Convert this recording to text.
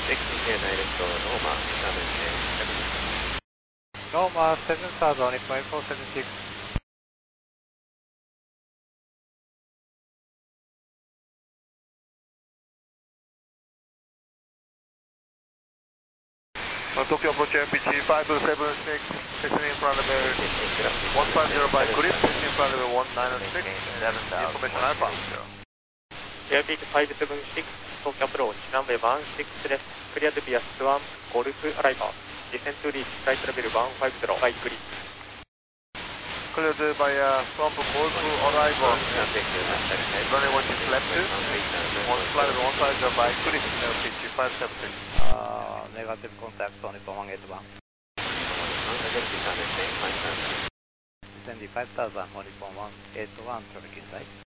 XJ direct Roma 7. Roma 7000, Nippon 8476. Tokyo approach MPG 576, taking in front of level 150 by grip, taking in front of level 1906, 11,000. Information Alpha. Airpeak 576, Tokyo approach, runway 16 left, clear to via Swan, Golf arrival. Descend to reach flight level 150 by grip. Cleared by Swamp Golf arrival. Runway 16 left, flight level 150 by grip, pitch 576. Negative contact on Nippon 181. Descend 5000 on Nippon 181, traffic inside.